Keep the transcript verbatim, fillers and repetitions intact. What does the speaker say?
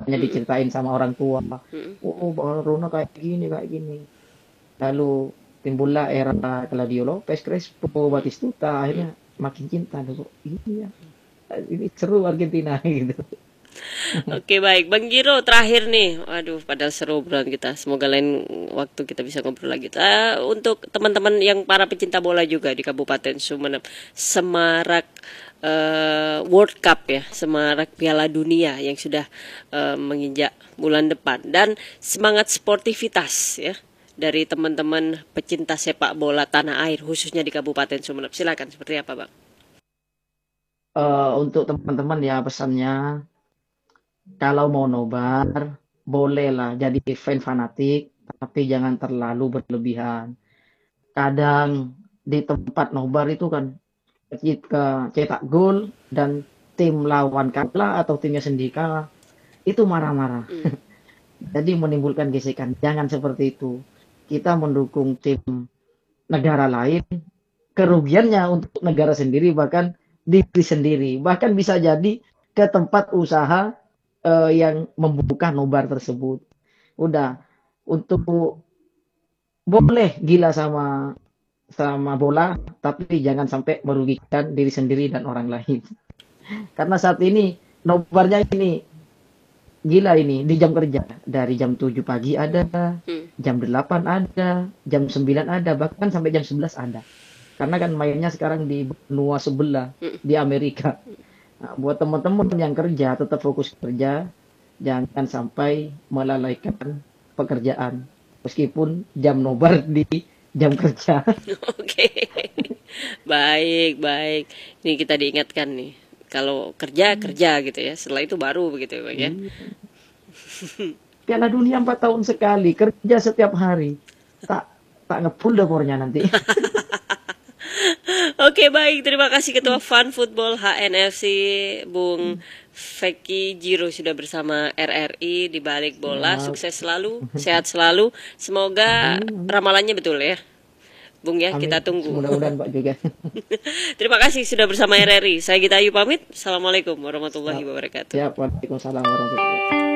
hanya Mm-mm. diceritain sama orang tua. Mm-mm. Oh, Barcelona kayak gini, kayak gini. Lalu timbullah era Claudio Lopez, Crespo, Mm-mm. Batistuta, akhirnya makin cinta. Loh, kok ini ya, ini seru Argentina gitu. Oke, baik, Bang Giro terakhir nih. Waduh, padahal seru obrolan kita. Semoga lain waktu kita bisa ngobrol lagi. Eh, untuk teman-teman yang para pecinta bola juga di Kabupaten Sumeneb, semarak eh, World Cup ya, semarak Piala Dunia yang sudah eh, menginjak bulan depan, dan semangat sportivitas ya dari teman-teman pecinta sepak bola tanah air khususnya di Kabupaten Sumeneb. Silakan, seperti apa, Bang? Eh, untuk teman-teman ya pesannya, kalau mau nobar, bolehlah jadi fan fanatik, tapi jangan terlalu berlebihan. Kadang di tempat nobar itu kan ketika cetak gol dan tim lawan kalah atau timnya sendiri kalah, itu marah-marah. Hmm. Jadi menimbulkan gesekan. Jangan seperti itu. Kita mendukung tim negara lain, kerugiannya untuk negara sendiri, bahkan diri sendiri. Bahkan bisa jadi ke tempat usaha eh, yang membuka nobar tersebut. Udah, untuk boleh gila sama sama bola, tapi jangan sampai merugikan diri sendiri dan orang lain. Karena saat ini nobarnya ini gila ini di jam kerja. Dari jam tujuh pagi ada, Hmm. jam delapan ada, jam sembilan ada, bahkan sampai jam sebelas ada. Karena kan mainnya sekarang di benua sebelah, Hmm. di Amerika. Nah, buat teman-teman yang kerja, tetap fokus kerja. Jangan sampai melalaikan pekerjaan. Meskipun jam nobar di jam kerja. Oke, baik, baik. Ini kita diingatkan nih, kalau kerja kerja gitu ya. Setelah itu baru begitu ya, Bang ya. Iya. Piala Dunia empat tahun sekali, kerja setiap hari. Tak tak ngepul dapurnya nanti. Oke, baik. Terima kasih Ketua Fun Football H N F C, Bung Feki Jiro sudah bersama R R I di balik bola. Ya, Sukses selalu, sehat selalu. Semoga amin, amin, ramalannya betul ya, Bung ya. amin. Kita tunggu. Mudah-mudahan Pak juga. Terima kasih sudah bersama R R I. Saya Gita Ayu pamit. Assalamualaikum warahmatullahi Siap, wabarakatuh. siap. Waalaikumsalam warahmatullahi wabarakatuh.